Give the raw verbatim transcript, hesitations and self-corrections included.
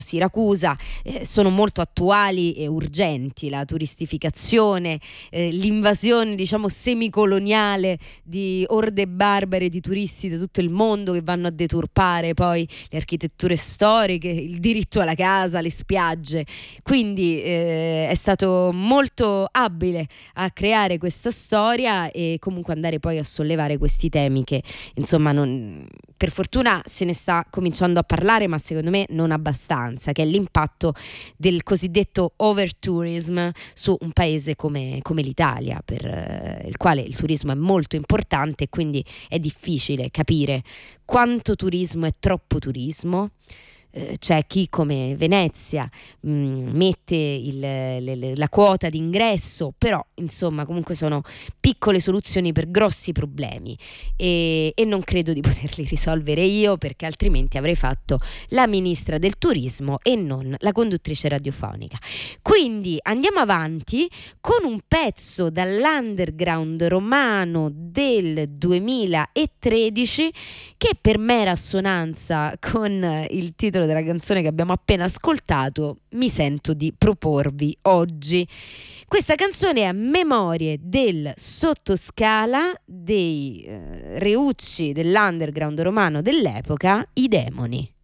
Siracusa, eh, sono molto attuali e urgenti. La turistificazione, eh, l'invasione diciamo semicoloniale di orde barbare di turisti da tutto il mondo che vanno a deturpare poi le architetture storiche, il diritto alla casa, le spiagge. Quindi eh, è stato molto abile a creare questa storia e comunque andare poi a sollevare questi temi che insomma non, per fortuna se ne sta cominciando a parlare, ma secondo me non abbastanza, che è l'impatto del cosiddetto overtourism su un paese come, come l'Italia, per eh, il quale il turismo è molto importante e quindi è difficile capire quanto turismo è troppo turismo. Eh, c'è chi come Venezia mh, mette il, le, le, la quota d'ingresso, però insomma comunque sono piccole soluzioni per grossi problemi e, e non credo di poterli risolvere io, perché altrimenti avrei fatto la ministra del turismo e non la conduttrice radiofonica. Quindi andiamo avanti con un pezzo dall'underground romano del duemilatredici che per mera assonanza con il titolo della canzone che abbiamo appena ascoltato mi sento di proporvi oggi. Questa canzone è Memorie del sottoscala dei eh, reucci dell'underground romano dell'epoca, i Demoni.